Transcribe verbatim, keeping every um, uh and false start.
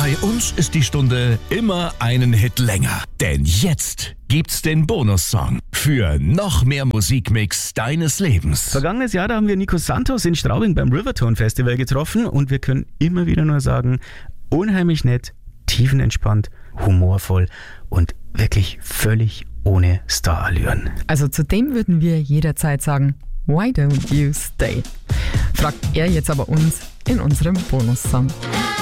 Bei uns ist die Stunde immer einen Hit länger. Denn jetzt gibt's den Bonussong für noch mehr Musikmix deines Lebens. Vergangenes Jahr, da haben wir Nico Santos in Straubing beim Rivertone Festival getroffen und wir können immer wieder nur sagen, unheimlich nett, tiefenentspannt, humorvoll und wirklich völlig ohne Starallüren. Also zu dem würden wir jederzeit sagen, why don't you stay? Fragt er jetzt aber uns in unserem Bonussong.